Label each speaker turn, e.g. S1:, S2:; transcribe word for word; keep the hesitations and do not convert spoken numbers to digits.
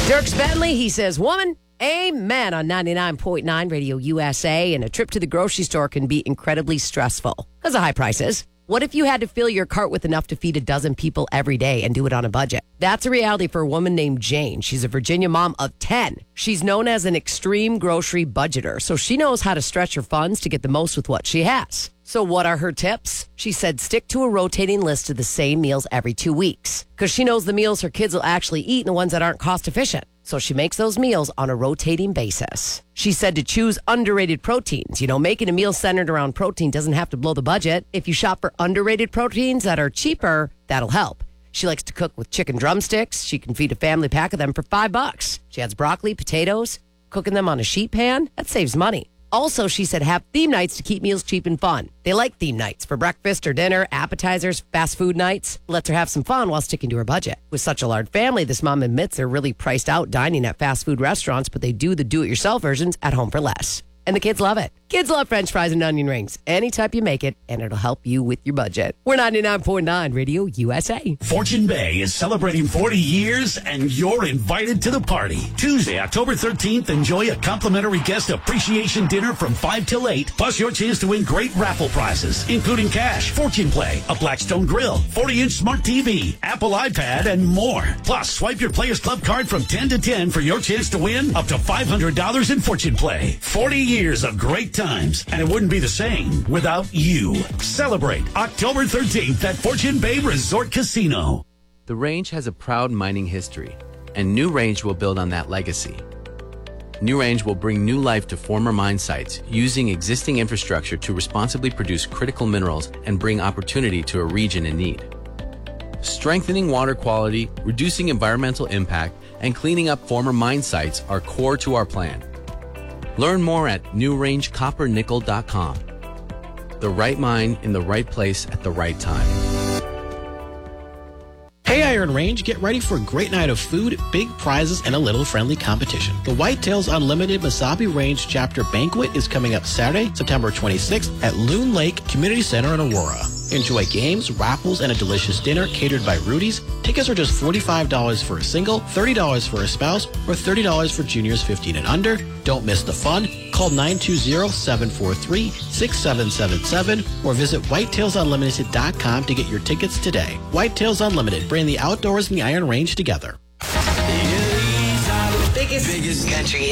S1: Dirks Bentley, he says, woman, amen on ninety-nine point nine Radio U S A. And a trip to the grocery store can be incredibly stressful because of high prices. What if you had to fill your cart with enough to feed a dozen people every day and do it on a budget? That's a reality for a woman named Jane. She's a Virginia mom of ten. She's known as an extreme grocery budgeter, so she knows how to stretch her funds to get the most with what she has. So what are her tips? She said stick to a rotating list of the same meals every two weeks because she knows the meals her kids will actually eat and the ones that aren't cost efficient. So she makes those meals on a rotating basis. She said to choose underrated proteins. You know, making a meal centered around protein doesn't have to blow the budget. If you shop for underrated proteins that are cheaper, that'll help. She likes to cook with chicken drumsticks. She can feed a family pack of them for five bucks. She adds broccoli, potatoes, cooking them on a sheet pan. That saves money. Also, she said have theme nights to keep meals cheap and fun. They like theme nights for breakfast or dinner, appetizers, fast food nights. Lets her have some fun while sticking to her budget. With such a large family, this mom admits they're really priced out dining at fast food restaurants, but they do the do-it-yourself versions at home for less. And the kids love it. Kids love French fries and onion rings. Any type you make it, and it'll help you with your budget. We're ninety-nine point nine Radio U S A.
S2: Fortune Bay is celebrating forty years, and you're invited to the party. Tuesday, October thirteenth, enjoy a complimentary guest appreciation dinner from five till eight, plus your chance to win great raffle prizes, including cash, Fortune Play, a Blackstone grill, forty-inch smart T V, Apple iPad, and more. Plus, swipe your Players Club card from ten to ten for your chance to win up to five hundred dollars in Fortune Play. forty years of great times, and it wouldn't be the same without you. Celebrate October thirteenth at Fortune Bay Resort Casino.
S3: The Range has a proud mining history, and New Range will build on that legacy. New Range will bring new life to former mine sites using existing infrastructure to responsibly produce critical minerals and bring opportunity to a region in need. Strengthening water quality, reducing environmental impact, and cleaning up former mine sites are core to our plan. Learn more at new range copper nickel dot com. The right mine in the right place at the right time.
S4: Hey Iron Range, get ready for a great night of food, big prizes, and a little friendly competition. The Whitetails Unlimited Mesabi Range Chapter Banquet is coming up Saturday, September twenty-sixth at Loon Lake Community Center in Aurora. Enjoy games, raffles, and a delicious dinner catered by Rudy's. Tickets are just forty-five dollars for a single, thirty dollars for a spouse, or thirty dollars for juniors fifteen and under. Don't miss the fun. Call nine two zero, seven four three, six seven seven seven or visit whitetails unlimited dot com to get your tickets today. Whitetails Unlimited, bring the outdoors and the Iron Range together.
S5: Biggest, biggest country